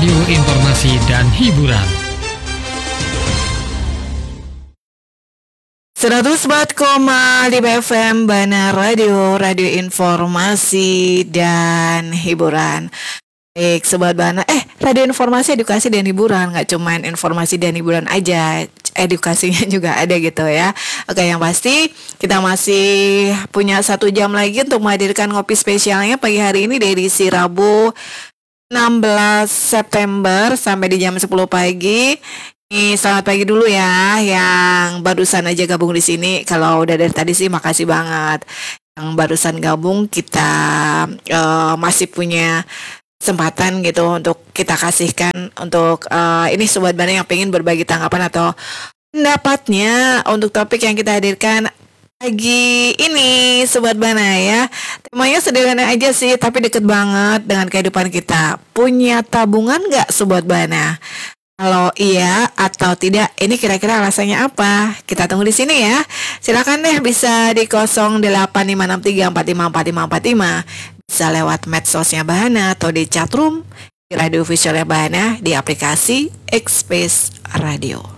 Radio Informasi dan Hiburan. 104,5 FM Bana Radio, Radio Informasi dan Hiburan. Baik, Sobat Bana, Radio Informasi, Edukasi dan Hiburan. Gak cuman informasi dan hiburan aja, edukasinya juga ada gitu ya. Oke, yang pasti kita masih punya 1 jam lagi untuk menghadirkan ngopi spesialnya pagi hari ini dari si Rabu 16 September sampai di jam 10 pagi. Selamat pagi dulu ya yang barusan aja gabung di sini. Kalau udah dari tadi sih makasih banget. Yang barusan gabung kita masih punya kesempatan gitu untuk kita kasihkan untuk ini Sobat Bana yang pengen berbagi tanggapan atau pendapatnya untuk topik yang kita hadirkan pagi ini Sobat Bana ya. Temanya sederhana aja sih tapi deket banget dengan kehidupan kita. Punya tabungan gak Sobat Bana? Kalau iya atau tidak, ini kira-kira alasannya apa? Kita tunggu di sini ya. Silakan deh bisa di 085634545545. Bisa lewat medsosnya Bahana atau di chatroom di radio officialnya Bahana di aplikasi X-Space Radio.